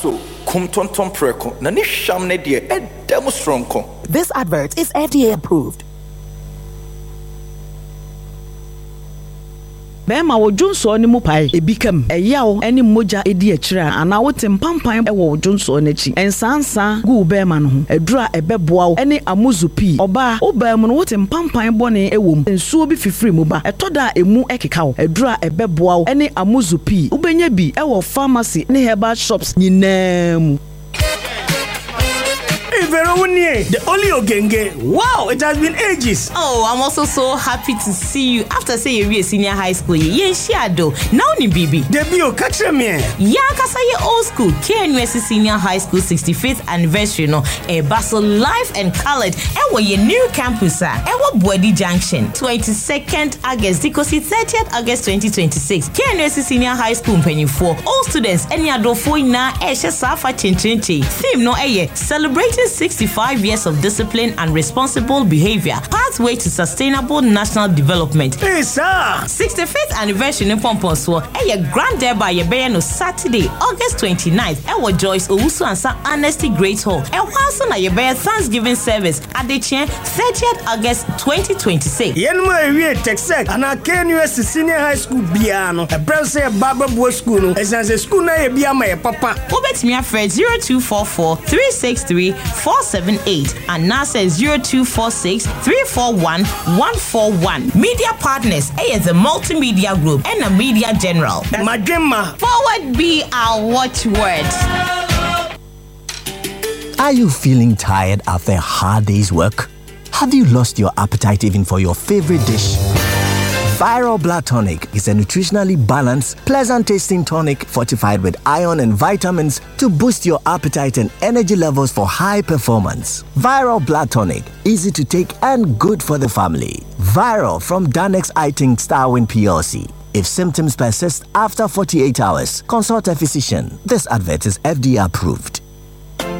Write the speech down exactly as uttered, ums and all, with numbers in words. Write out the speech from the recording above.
so kum tonton preko na ni sham ne de e dem strong ko. This advert is F D A approved. Bema wo Johnson ni mu pai ebikam eyawo eni moja edi akira ana wote mpampan e wo Johnson n'achi ensansa gu bema no ho adura ebeboa eni amuzupi oba obam no wote mpampan bone ewom ensuo bi fifiri mu ba etoda emu ekeka wo adura ebeboa eni amuzupi ubenya bi e wo pharmacy ne herbal shops nyinam. The only Ogenge. Wow, it has been ages. Oh, I'm also so happy to see you after say you a senior high school. Yeah, Shado. Now ni bibi. Debut, catch me. Yeah, kasa ye old school. K N U S Senior High School sixty-fifth anniversary no. E Basel live and colored. E wo ye new campus ah. E wo Body Junction. twenty-second August because it's thirtieth August twenty twenty-six. K N U S Senior High School twenty-four. All students any adofo na e she safa chinchinchi. Theme no e celebrating sixty-five years of discipline and responsible behavior, pathway to sustainable national development. Hey, sir! sixty-fifth anniversary in Pomponso, a grand day by your no Saturday, August twenty-ninth, our Joyce Owusu and Sir Honesty Great Hall, and once on your Thanksgiving service at the Chen thirtieth August twenty twenty-six. Yenma we Texas and I K N U S Senior High School Biano, a brother Baba Boy School, as a school na bia my papa. Obet me afraid zero two four four three six three four seven eight and now says zero two four six three four one one four one. Media partners, A is a multimedia group and a media general. My grandma. Forward be our watchword. Are you feeling tired after a hard day's work? Have you lost your appetite even for your favorite dish? Viral Blood Tonic is a nutritionally balanced, pleasant-tasting tonic fortified with iron and vitamins to boost your appetite and energy levels for high performance. Viral Blood Tonic, easy to take and good for the family. Viral from Danex Iting Starwin P L C. If symptoms persist after forty-eight hours, consult a physician. This advert is F D A approved.